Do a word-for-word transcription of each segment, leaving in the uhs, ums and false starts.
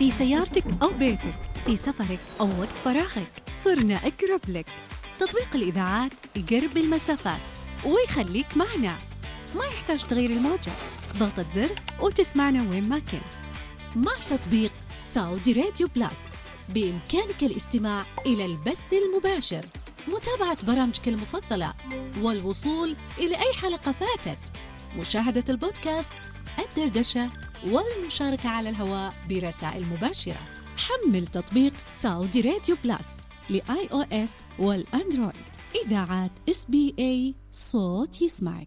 في سيارتك أو بيتك، في سفرك أو وقت فراغك، صرنا أقرب لك. تطبيق الإذاعات يقرب المسافات ويخليك معنا، ما يحتاج تغيير الموجة، ضغطة زر وتسمعنا وين ما كنت. مع تطبيق سعودي راديو بلس بإمكانك الاستماع إلى البث المباشر، متابعة برامجك المفضلة، والوصول إلى أي حلقة فاتت، مشاهدة البودكاست، الدردشة، والمشاركة على الهواء برسائل مباشرة. حمل تطبيق سعودي راديو بلس لآي أو إس والأندرويد. إذاعات إس بي إيه، صوت يسمعك.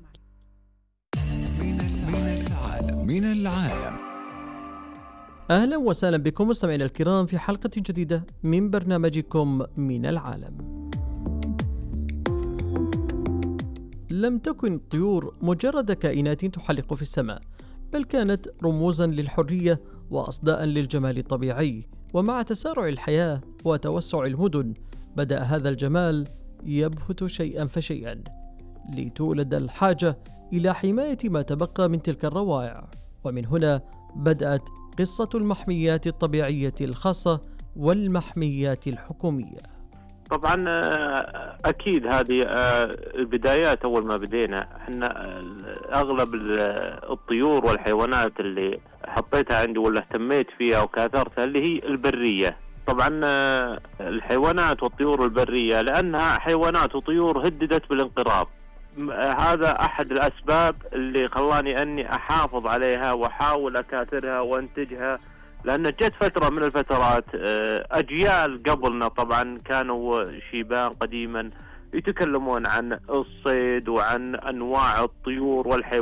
من العالم من العالم أهلا وسهلا بكم مستمعينا الكرام في حلقة جديدة من برنامجكم من العالم. لم تكن الطيور مجرد كائنات تحلق في السماء، بل كانت رموزا للحرية وأصداء للجمال الطبيعي. ومع تسارع الحياة وتوسع المدن بدأ هذا الجمال يبهت شيئا فشيئا، لتولد الحاجة إلى حماية ما تبقى من تلك الروائع. ومن هنا بدأت قصة المحميات الطبيعية الخاصة والمحميات الحكومية. طبعا أكيد هذه البدايات. أول ما بدينا احنا أغلب الطيور والحيوانات اللي حطيتها عندي ولا اهتميت فيها وكاثرتها اللي هي البرية. طبعا الحيوانات والطيور البرية لأنها حيوانات وطيور هددت بالانقراض، هذا أحد الأسباب اللي خلاني أني أحافظ عليها وأحاول أكاثرها وأنتجها. لأن جت فترة من الفترات أجيال قبلنا طبعا كانوا شيبان قديما يتكلمون عن الصيد وعن أنواع الطيور والحيوانات